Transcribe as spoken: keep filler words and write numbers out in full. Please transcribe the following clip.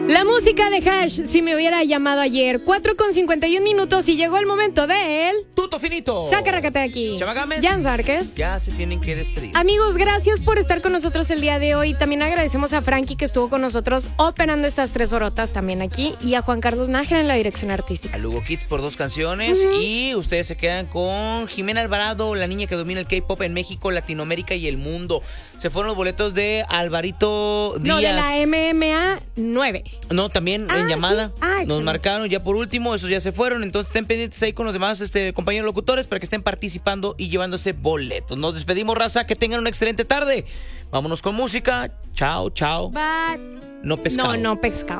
La música de Hash, si me hubiera llamado ayer, cuatro con cincuenta y un minutos y llegó el momento de él. Tuto finito. Sácaracate aquí. Chamagames. Jan Márquez. Ya se tienen que despedir. Amigos, gracias por estar con nosotros el día de hoy. También agradecemos a Frankie que estuvo con nosotros operando estas tres horotas también aquí y a Juan Carlos Nájera en la dirección artística. A Lugo Kids por dos canciones uh-huh. y ustedes se quedan con Jimena Alvarado, la niña que domina el K-pop en México, Latinoamérica y el mundo. Se fueron los boletos de Alvarito Díaz. No, de la M M A nueve. No, también ah, en llamada. ¿sí? Ah, nos marcaron ya por último, esos ya se fueron. Entonces estén pendientes ahí con los demás este, compañeros locutores para que estén participando y llevándose boletos. Nos despedimos, raza. Que tengan una excelente tarde. Vámonos con música. Chao, chao. Bye. No pescado. No, no pescado.